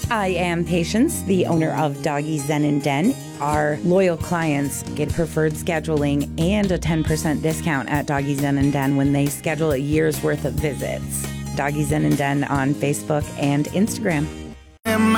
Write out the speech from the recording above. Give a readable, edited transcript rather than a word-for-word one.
I am Patience, the owner of Doggy Zen and Den. Our loyal clients get preferred scheduling and a 10% discount at Doggy Zen and Den when they schedule a year's worth of visits. Doggy Zen and Den on Facebook and Instagram. Am